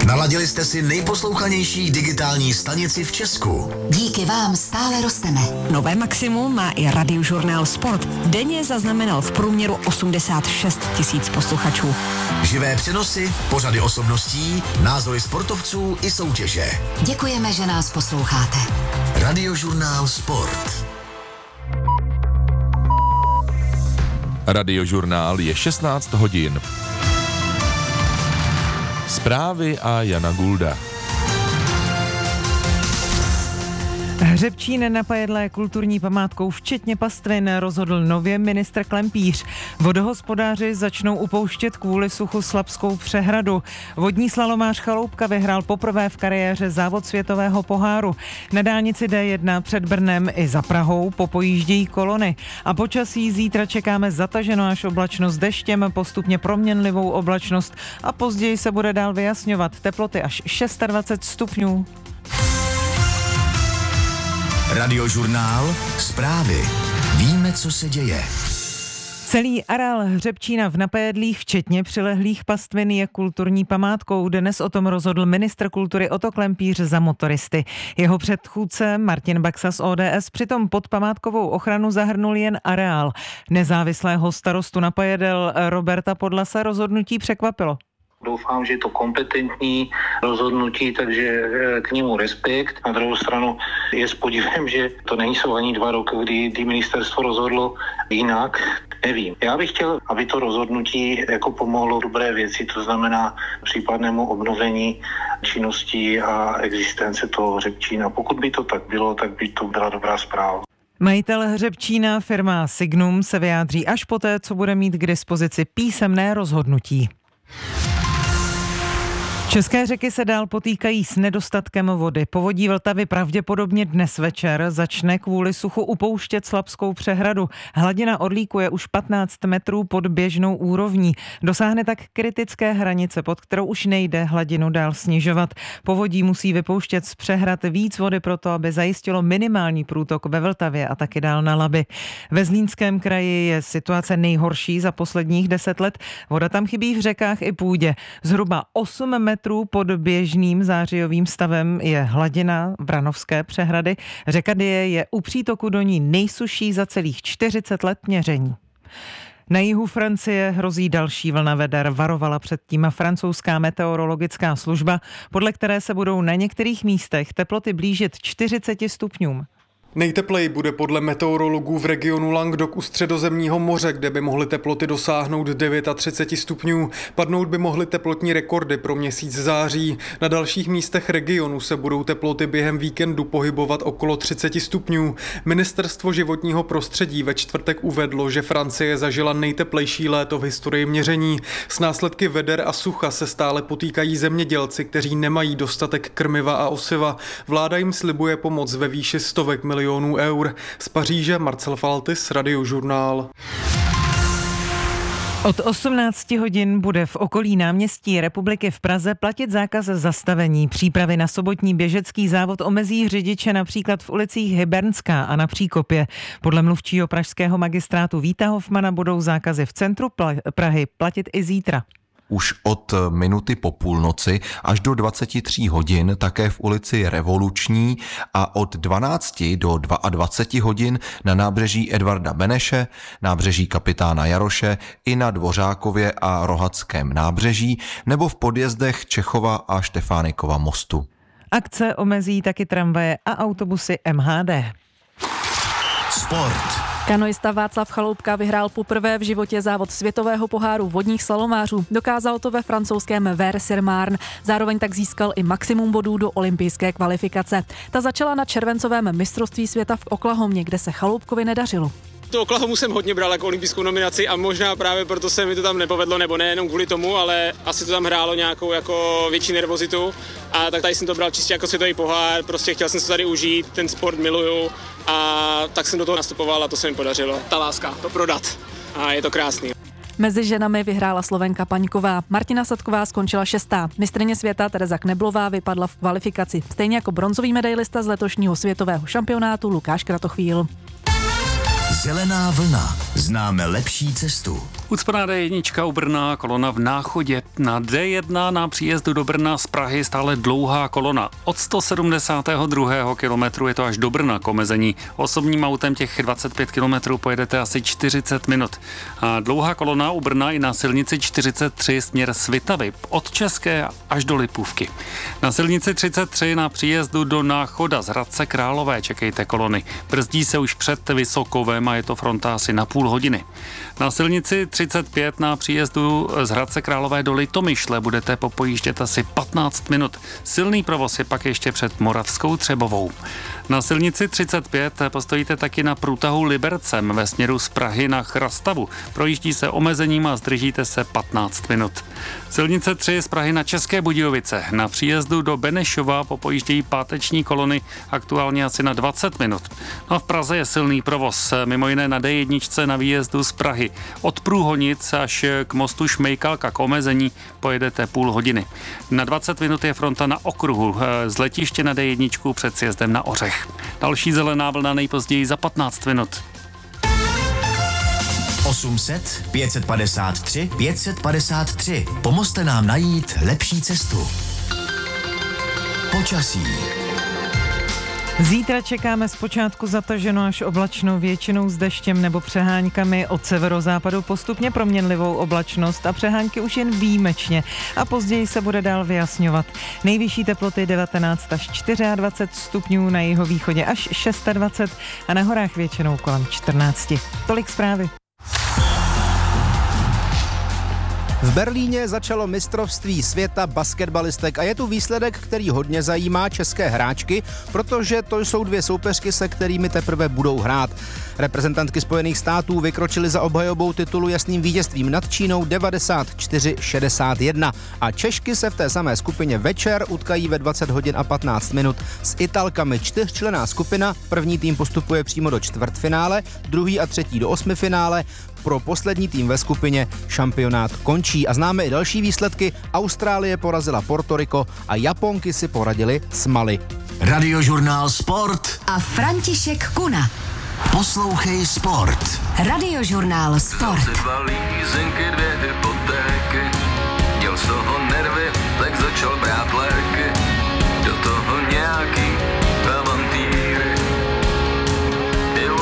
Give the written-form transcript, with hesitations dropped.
Naladili jste si nejposlouchanější digitální stanici v Česku. Díky vám stále rosteme. Nové maximum má i Radiožurnál Sport. Denně zaznamenal v průměru 86 000 posluchačů. Živé přenosy, pořady osobností, názory sportovců i soutěže. Děkujeme, že nás posloucháte. Radiožurnál Sport. Radiožurnál je 16 hodin. Zprávy a Jana Gulda. Hřebčín na Pajedle je kulturní památkou včetně pastvin, rozhodl nově ministr Klempíř. Vodohospodáři začnou upouštět kvůli suchu Slabskou přehradu. Vodní slalomář Chaloupka vyhrál poprvé v kariéře závod světového poháru. Na dálnici D1 před Brnem i za Prahou popojíždějí kolony. A počasí zítra čekáme zataženo až oblačno s deštěm, postupně proměnlivou oblačnost a později se bude dál vyjasňovat. Teploty až 26 stupňů. Radiožurnál Zprávy. Víme, co se děje. Celý areál Hřebčína v Napajedlích, včetně přilehlých pastvin, je kulturní památkou. Dnes o tom rozhodl ministr kultury Otto Klempíř za motoristy. Jeho předchůdce Martin Baxa z ODS přitom pod památkovou ochranu zahrnul jen areál. Nezávislého starostu Napajedel Roberta Podlase rozhodnutí překvapilo. Doufám, že je to kompetentní rozhodnutí, takže k němu respekt. Na druhou stranu je s podivem, že to nejsou ani 2 roky, kdy ministerstvo rozhodlo jinak. Nevím. Já bych chtěl, aby to rozhodnutí jako pomohlo dobré věci, to znamená případnému obnovení činností a existence toho Hřebčína. Pokud by to tak bylo, tak by to byla dobrá zpráva. Majitel Hřebčína, firma Signum, se vyjádří až poté, co bude mít k dispozici písemné rozhodnutí. České řeky se dál potýkají s nedostatkem vody. Povodí Vltavy pravděpodobně dnes večer začne kvůli suchu upouštět Slabskou přehradu. Hladina Orlíku je už 15 metrů pod běžnou úrovní. Dosáhne tak kritické hranice, pod kterou už nejde hladinu dál snižovat. Povodí musí vypouštět z přehrad víc vody proto, aby zajistilo minimální průtok ve Vltavě a taky dál na Labi. Ve Zlínském kraji je situace nejhorší za posledních 10 let. Voda tam chybí v řekách i půdě. Zhruba 8 metrů pod běžným zářijovým stavem je hladina Vranovské přehrady. Řeka Dyje je u přítoku do ní nejsušší za celých 40 let měření. Na jihu Francie hrozí další vlna veder, varovala předtím francouzská meteorologická služba, podle které se budou na některých místech teploty blížit 40 stupňům. Nejtepleji bude podle meteorologů v regionu Languedoc u Středozemního moře, kde by mohly teploty dosáhnout 39 stupňů. Padnout by mohly teplotní rekordy pro měsíc září. Na dalších místech regionu se budou teploty během víkendu pohybovat okolo 30 stupňů. Ministerstvo životního prostředí ve čtvrtek uvedlo, že Francie zažila nejteplejší léto v historii měření. S následky veder a sucha se stále potýkají zemědělci, kteří nemají dostatek krmiva a osiva. Vláda jim slibuje pomoc ve výši stovek milionů eur. Z Paříže Marcel Faltis, Radiožurnál. Od 18 hodin bude v okolí náměstí Republiky v Praze platit zákaz zastavení. Přípravy na sobotní běžecký závod omezí řidiče například v ulicích Hybernská a na Příkopě. Podle mluvčího pražského magistrátu Víta Hofmana budou zákazy v centru Prahy platit i zítra. Už od minuty po půlnoci až do 23 hodin také v ulici Revoluční a od 12 do 22 hodin na nábřeží Edvarda Beneše, nábřeží Kapitána Jaroše i na Dvořákově a Rohatském nábřeží nebo v podjezdech Čechova a Štefánikova mostu. Akce omezí taky tramvaje a autobusy MHD. Sport. Kanoista Václav Chaloupka vyhrál poprvé v životě závod světového poháru vodních slalomářů. Dokázal to ve francouzském Vers-sur-Marne. Zároveň tak získal i maximum bodů do olympijské kvalifikace. Ta začala na červencovém mistrovství světa v Oklahomě, kde se Chaloupkovi nedařilo. Tu Oklahomu jsem hodně bral jako olympijskou nominaci a možná právě proto se mi to tam nepovedlo, nebo nejenom kvůli tomu, ale asi to tam hrálo nějakou jako větší nervozitu a tak tady jsem to bral čistě jako světový pohár, prostě chtěl jsem se tady užít, ten sport miluju a tak jsem do toho nastupoval a to se mi podařilo. Ta láska, to prodat a je to krásný. Mezi ženami vyhrála Slovenka Paňková. Martina Sadková skončila 6. Mistryně světa Tereza Kneblová vypadla v kvalifikaci. Stejně jako bronzový medailista z letošního světového šampionátu Lukáš Kratochvíl. Zelená vlna. Známe lepší cestu. Ucpaná D1 u Brna, kolona v Náchodě. Na D1 na příjezdu do Brna z Prahy stále dlouhá kolona. Od 172. kilometru je to až do Brna k omezení. Osobním autem těch 25 kilometrů pojedete asi 40 minut. A dlouhá kolona u Brna i na silnici 43 směr Svitavy. Od České až do Lipůvky. Na silnici 33 na příjezdu do Náchoda z Hradce Králové čekejte kolony. Brzdí se už před Vysokovem a je to fronta asi na půl hodiny. Na silnici 35 na příjezdu z Hradce Králové do Litomyšle budete popojíždět asi 15 minut. Silný provoz je pak ještě před Moravskou Třebovou. Na silnici 35 postojíte taky na průtahu Libercem ve směru z Prahy na Chrastavu. Projíždí se omezením a zdržíte se 15 minut. Silnice 3 z Prahy na České Budějovice. Na příjezdu do Benešova popojíždějí páteční kolony aktuálně asi na 20 minut. No a v Praze je silný provoz, mimo jiné na D1 na výjezdu z Prahy. Od Průhonic až k mostu Šmejkalka k omezení pojedete půl hodiny. Na 20 minut je fronta na okruhu z letiště na D1 před sjezdem na Ořech. Další zelená vlna nejpozději za 15 minut. 800 553 553. Pomozte nám najít lepší cestu. Počasí. Zítra čekáme zpočátku zataženou až oblačnou, většinou s deštěm nebo přeháňkami, od severozápadu postupně proměnlivou oblačnost a přehánky už jen výjimečně a později se bude dál vyjasňovat. Nejvyšší teploty 19 až 24 stupňů, na jihovýchodě až 26 a na horách většinou kolem 14. Tolik zprávy. V Berlíně začalo mistrovství světa basketbalistek a je tu výsledek, který hodně zajímá české hráčky, protože to jsou dvě soupeřky, se kterými teprve budou hrát. Reprezentantky Spojených států vykročily za obhajobou titulu jasným vítězstvím nad Čínou 94-61 a Češky se v té samé skupině večer utkají ve 20 hodin a 15 minut s Italkami. Čtyřčlenná skupina, první tým postupuje přímo do čtvrtfinále, druhý a třetí do osmifinále. Pro poslední tým ve skupině šampionát končí a známe i další výsledky. Austrálie porazila Portoriko a Japonky si poradili s Mali. Radiožurnál Sport a František Kuna. Poslouchej Sport. Radiožurnál Sport.